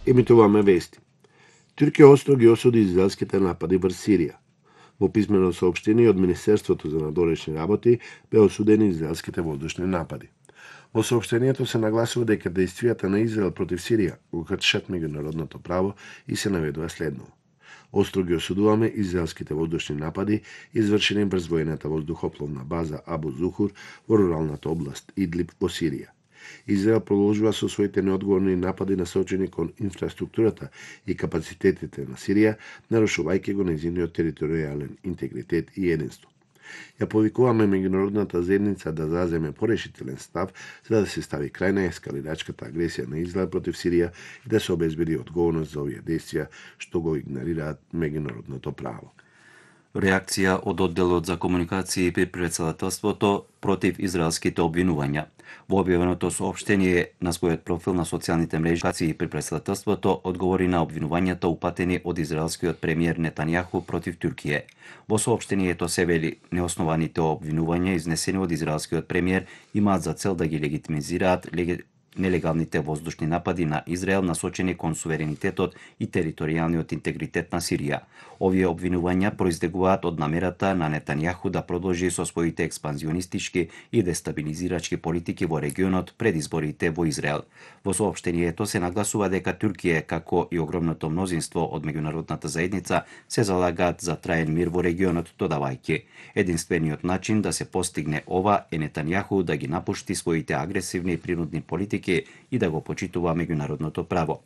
Емитуваме вести. Туркија остро ги осуди израелските напади врз Сирија. Во писмено соопштение од Министерството за надорешни работи беа осудени израелските воздушни напади. Во соопштението се нагласува дека действијата на Израел против Сирија го кршат меѓународното право и се наведува следново. Остро ги осудуваме израелските воздушни напади извршени врз воената воздухопловна база Абу Зухур во руралната област Идлиб во Сирија. Израел продолжува со своите неодговорни напади насочени кон инфраструктурата и капацитетите на Сирија, нарушувајќи го нејзиниот територијален интегритет и единство. Ја повикуваме меѓународната заедница да заземе порешителен став за да се стави крај на ескалирачката агресија на Израел против Сирија и да се обезбеди одговорност за овие действија што го игнорираат меѓународното право. Реакција од одделот за комуникации при претседателството против израелските обвинувања. Во објавеното соопштение на својот профил на социјалните мрежи при претседателството одговори на обвинувањата упатени од израелскиот премиер Нетањаху против Туркија. Во соопштението се вели неоснованите обвинувања изнесени од израелскиот премиер имаат за цел да ги легитимизираат нелегалните воздушни напади на Израел насочени кон суверенитетот и територијалниот интегритет на Сирија. Овие обвинувања произлегуваат од намерата на Нетањаху да продолжи со своите експанзионистички и дестабилизирачки политики во регионот пред изборите во Израел. Во соопштението се нагласува дека Туркија, како и огромното мнозинство од меѓународната заедница, се залагаат за траен мир во регионот, додавајќи: единствениот начин да се постигне ова е Нетањаху да ги напушти своите агресивни и принудни политики и да го почитува меѓународното право.